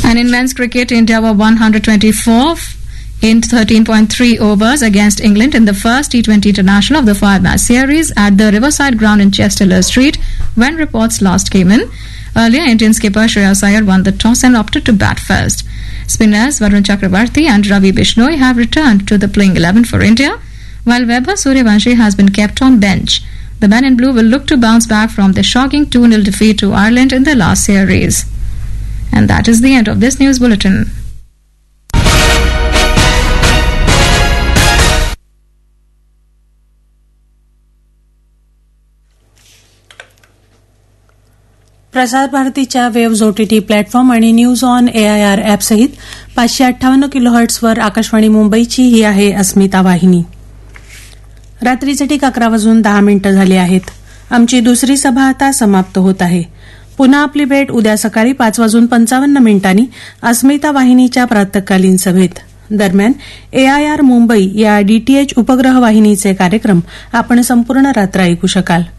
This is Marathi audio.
And in men's cricket, India were 124 in 13.3 overs against England in the first T20 international of the 5-match series at the Riverside ground in Chester Street when reports last came in. Earlier, Indian skipper Shreyas Iyer won the toss and opted to bat first. Spinners Varun Chakravarti and Ravi Bishnoi have returned to the playing 11 for India, while Vaibhav Suryavanshi has been kept on bench. The men in blue will look to bounce back from the shocking 2-0 defeat to Ireland in the last series. And that is the end of this news bulletin. प्रसार भारतीच्या वेव्ज ओटीटी प्लॅटफॉर्म आणि न्यूज ऑन AIR ॲपसहित 558 किलोहर्ट्झवर आकाशवाणी मुंबईची ही आहे अस्मिता वाहिनी. रात्रीचे ठीक 11:10 झाले आहेत. आमची दुसरी सभा आता समाप्त होत आहे. पुन्हा आपली भेट उद्या सकाळी 5:55 अस्मिता वाहिनीच्या प्रातःकालीन सभेत. दरम्यान AIR मुंबई या DTH उपग्रह वाहिनीचे कार्यक्रम आपण संपूर्ण रात्र ऐकू शकाल.